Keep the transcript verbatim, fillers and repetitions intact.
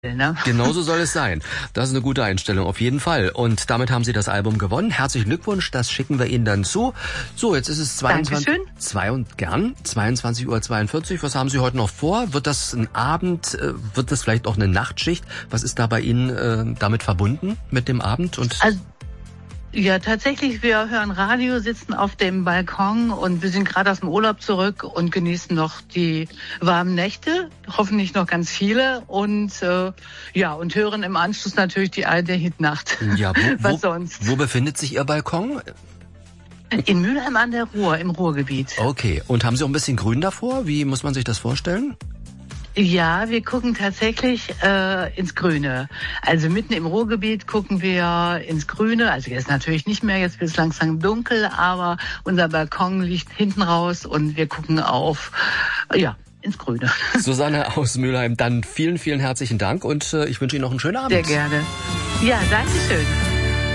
Ne? Genauso soll es sein. Das ist eine gute Einstellung, auf jeden Fall. Und damit haben Sie das Album gewonnen. Herzlichen Glückwunsch, das schicken wir Ihnen dann zu. So, jetzt ist es zweiundzwanzig, Dankeschön. zwei und gern, zweiundzwanzig Uhr zweiundvierzig. Was haben Sie heute noch vor? Wird das ein Abend, äh, wird das vielleicht auch eine Nachtschicht? Was ist da bei Ihnen äh, damit verbunden, mit dem Abend? Und also Ja, tatsächlich, wir hören Radio, sitzen auf dem Balkon und wir sind gerade aus dem Urlaub zurück und genießen noch die warmen Nächte, hoffentlich noch ganz viele und äh, ja, und hören im Anschluss natürlich die alte Hitnacht. Ja, wo, Was wo, sonst? Wo befindet sich Ihr Balkon? In Mülheim an der Ruhr, im Ruhrgebiet. Okay, und haben Sie auch ein bisschen Grün davor? Wie muss man sich das vorstellen? Ja, wir gucken tatsächlich äh, ins Grüne. Also mitten im Ruhrgebiet gucken wir ins Grüne. Also jetzt natürlich nicht mehr, jetzt wird es langsam dunkel, aber unser Balkon liegt hinten raus und wir gucken auf, ja, ins Grüne. Susanne aus Mülheim, dann vielen, vielen herzlichen Dank und äh, ich wünsche Ihnen noch einen schönen Abend. Sehr gerne. Ja, danke schön.